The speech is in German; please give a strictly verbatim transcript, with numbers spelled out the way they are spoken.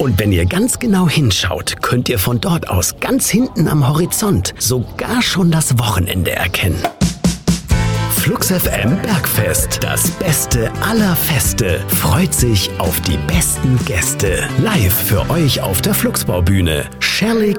Und wenn ihr ganz genau hinschaut, könnt ihr von dort aus ganz hinten am Horizont sogar schon das Wochenende erkennen. Flux F M Bergfest, das Beste aller Feste, freut sich auf die besten Gäste. Live für euch auf der Fluxbaubühne. Sherlick